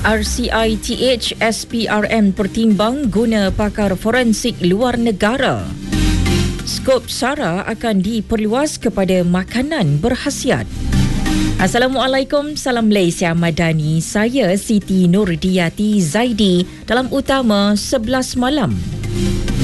RCITH SPRM pertimbang guna pakar forensik luar negara. Skop SARA akan diperluas kepada makanan berkhasiat. Assalamualaikum, salam Malaysia Madani. Saya Siti Nurdiati Zaidi dalam Utama 11 Malam.